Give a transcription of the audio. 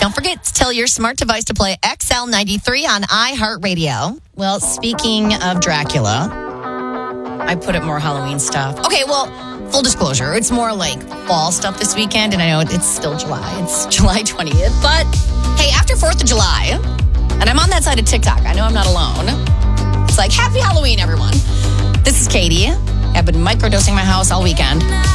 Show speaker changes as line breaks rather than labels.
Don't forget to tell your smart device to play XL93 on iHeartRadio. Well, speaking of Dracula, I put up more Halloween stuff. Okay, well, full disclosure, it's more like fall stuff this weekend, and I know it's still July. It's July 20th. But, hey, after 4th of July, and I'm on that side of TikTok. I know I'm not alone. It's like, happy Halloween, everyone. This is Katie. I've been microdosing my house all weekend.